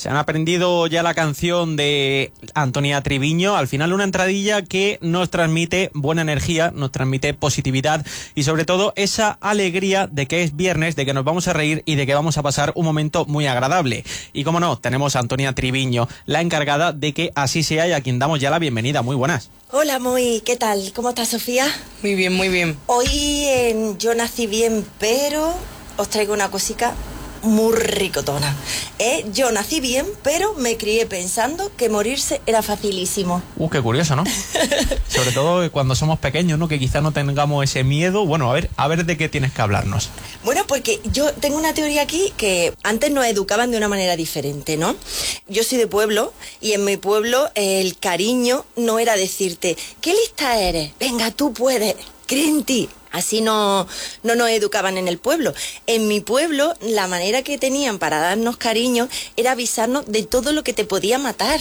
Se han aprendido ya la canción de Antonia Triviño. Al final una entradilla que nos transmite buena energía, nos transmite positividad y sobre todo esa alegría de que es viernes, de que nos vamos a reír y de que vamos a pasar un momento muy agradable. Y como no, tenemos a Antonia Triviño, la encargada de que así sea y a quien damos ya la bienvenida. Muy buenas. Hola, ¿qué tal? ¿Cómo estás, Sofía? Muy bien, muy bien. Hoy en Yo nací bien, pero os traigo una cosica muy ricotona. Yo nací bien, pero me crié pensando que morirse era facilísimo. Qué curioso, ¿no? Sobre todo cuando somos pequeños, ¿no? Que quizá no tengamos ese miedo. Bueno, a ver de qué tienes que hablarnos. Bueno, porque yo tengo una teoría aquí que antes nos educaban de una manera diferente, ¿no? Yo soy de pueblo y en mi pueblo el cariño no era decirte, ¿qué lista eres? Venga, tú puedes, cree en ti. Así no nos educaban en el pueblo. En mi pueblo, la manera que tenían para darnos cariño era avisarnos de todo lo que te podía matar.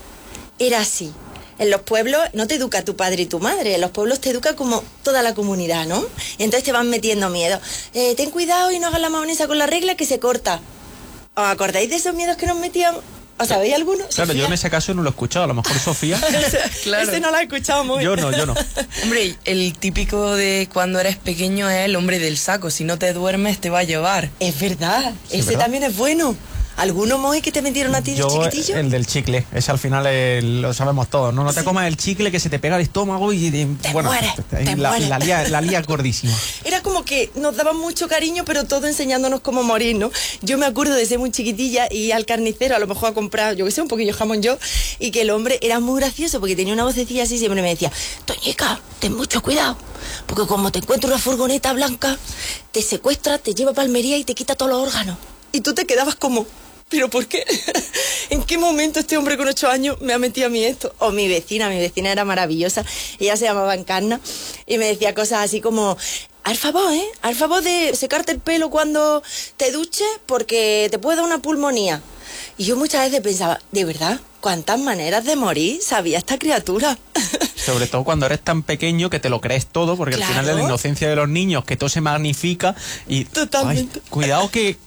Era así. En los pueblos no te educa tu padre y tu madre, en los pueblos te educa como toda la comunidad, ¿no? Y entonces te van metiendo miedo. Ten cuidado y no hagas la mayonesa con la regla que se corta. ¿Os acordáis de esos miedos que nos metían? ¿Os sabéis alguno? Claro, Sofía. yo en ese caso no lo he escuchado, a lo mejor Sofía. Claro. Ese no lo ha escuchado muy. Yo no. Hombre, el típico de cuando eres pequeño es el hombre del saco. Si no te duermes, te va a llevar. Es verdad, Sí, ese ¿verdad? también es bueno. ¿Alguno, Moy, que te metieron a ti de Yo, chiquitillo? el del chicle, ese al final lo sabemos todos, ¿no? No te Sí. comas el chicle que se te pega el estómago y Te mueres, te la, mueres. la lía gordísima. Era como que nos daban mucho cariño, pero todo enseñándonos cómo morir, ¿no? Yo me acuerdo de ser muy chiquitilla y ir al carnicero, a lo mejor a comprar, yo qué sé, un poquillo jamón yo, y que el hombre era muy gracioso porque tenía una vocecilla así y siempre me decía, Toñica, ten mucho cuidado, porque como te encuentro una furgoneta blanca, te secuestra, te lleva a Palmería y te quita todos los órganos. Y tú te quedabas como... ¿Pero por qué? ¿En qué momento este hombre con 8 años me ha metido a mí esto? O mi vecina era maravillosa, ella se llamaba Encarna y me decía cosas así como, al favor de secarte el pelo cuando te duches porque te puede dar una pulmonía. Y yo muchas veces pensaba, ¿de verdad? ¿Cuántas maneras de morir sabía esta criatura? Sobre todo cuando eres tan pequeño que te lo crees todo, porque Claro. al final de la inocencia de los niños, que todo se magnifica y... Totalmente. Ay, cuidado que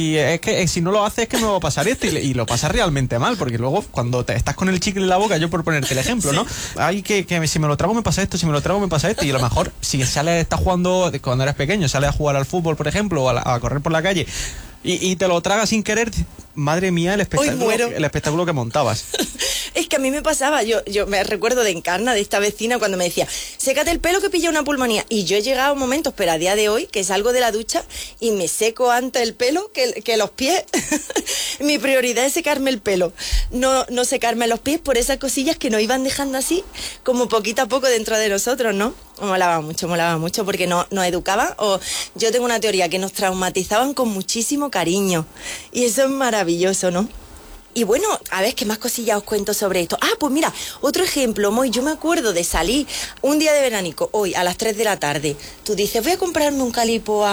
si no lo haces es que me va a pasar esto y lo pasas realmente mal, porque luego cuando estás con el chicle en la boca, yo por ponerte el ejemplo, ¿no? Ay, que si me lo trago me pasa esto, si me lo trago me pasa esto, y a lo mejor si estás jugando, cuando eres pequeño, sales a jugar al fútbol, por ejemplo, o a correr por la calle, y te lo tragas sin querer, madre mía, el muero. espectáculo que montabas. Es que a mí me pasaba, yo me recuerdo de Encarna, de esta vecina, cuando me decía, sécate el pelo que pilla una pulmonía. Y yo he llegado a momentos, pero a día de hoy, que salgo de la ducha y me seco antes el pelo que los pies. Mi prioridad es secarme el pelo, no secarme los pies por esas cosillas que nos iban dejando así, como poquito a poco dentro de nosotros, ¿no? Molaba mucho, porque nos educaban, o yo tengo una teoría, que nos traumatizaban con muchísimo cariño. Y eso es maravilloso, ¿no? Y bueno, a ver, ¿qué más cosillas os cuento sobre esto? Ah, pues mira, otro ejemplo, Moy, yo me acuerdo de salir un día de veranico, hoy, a las 3 de la tarde. Tú dices, voy a comprarme un calipo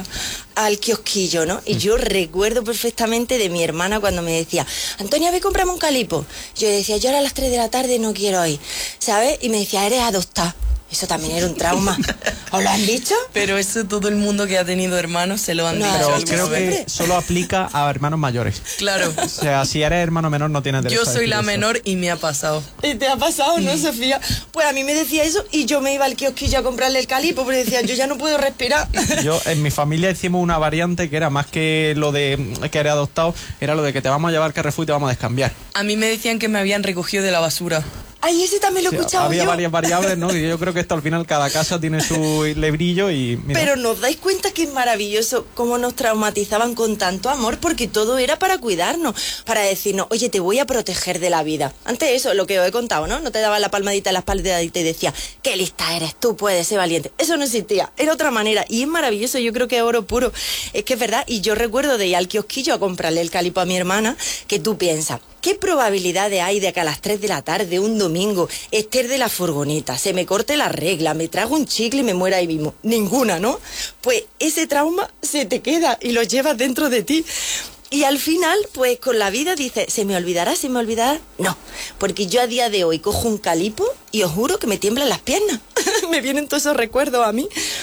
al kiosquillo, ¿no? Y yo recuerdo perfectamente de mi hermana cuando me decía, Antonia, ve, cómprame un calipo. Yo decía, yo ahora a las 3 de la tarde no quiero ir, ¿sabes? Y me decía, eres adoptada. Eso también era un trauma. ¿Os lo han dicho? Pero eso todo el mundo que ha tenido hermanos se lo han No, dicho. Pero alguna creo vez. que solo aplica a hermanos mayores. Claro. O sea, si eres hermano menor no tienes derecho Yo a soy decir la eso. menor y me ha pasado. ¿Y te ha pasado, no, Sofía? Pues a mí me decía eso y yo me iba al kiosquillo a comprarle el calipo porque decía, yo ya no puedo respirar. Yo, en mi familia hicimos una variante que era más que lo de que eres adoptado, era lo de que te vamos a llevar al Carrefour y te vamos a descambiar. A mí me decían que me habían recogido de la basura. Ay, ese también lo he Sí, escuchado había yo. varias variables, ¿no? Y yo creo que esto al final cada casa tiene su lebrillo y... mira. Pero ¿nos dais cuenta que es maravilloso cómo nos traumatizaban con tanto amor? Porque todo era para cuidarnos, para decirnos, oye, te voy a proteger de la vida. Antes eso, lo que os he contado, ¿no? No te daban la palmadita en la espalda y te decía, qué lista eres, tú puedes ser valiente. Eso no existía, era otra manera. Y es maravilloso, yo creo que es oro puro. Es que es verdad, y yo recuerdo de ir al kiosquillo a comprarle el calipo a mi hermana, que tú piensas, ¿qué probabilidades hay de que a las 3 de la tarde, un domingo, esté de la furgoneta, se me corte la regla, me trago un chicle y me muera ahí mismo? Ninguna, ¿no? Pues ese trauma se te queda y lo llevas dentro de ti. Y al final, pues con la vida dices, ¿se me olvidará? ¿Se me olvidará? No, porque yo a día de hoy cojo un calipo y os juro que me tiemblan las piernas. Me vienen todos esos recuerdos a mí.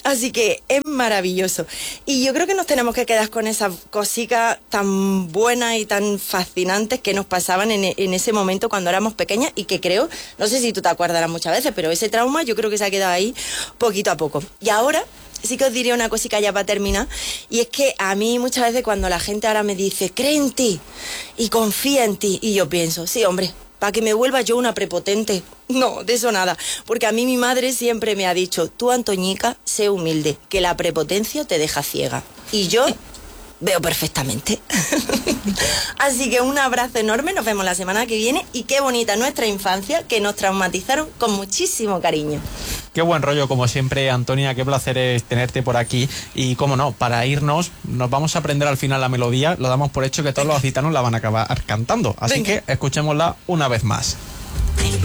Así que es maravilloso. Y yo creo que nos tenemos que quedar con esas cositas tan buenas y tan fascinantes que nos pasaban en ese momento cuando éramos pequeñas y que creo, no sé si tú te acuerdas muchas veces, pero ese trauma yo creo que se ha quedado ahí poquito a poco. Y ahora sí que os diría una cosita ya para terminar, y es que a mí muchas veces cuando la gente ahora me dice, cree en ti y confía en ti, y yo pienso, sí, hombre, para que me vuelva yo una prepotente. No, de eso nada. Porque a mí mi madre siempre me ha dicho, tú, Antoñica, sé humilde, que la prepotencia te deja ciega. Y yo veo perfectamente. Así que un abrazo enorme, nos vemos la semana que viene. Y qué bonita nuestra infancia, que nos traumatizaron con muchísimo cariño. Qué buen rollo, como siempre, Antonia, qué placer es tenerte por aquí. Y cómo no, para irnos, nos vamos a aprender al final la melodía, lo damos por hecho que todos los gitanos la van a acabar cantando. Así que escuchémosla una vez más.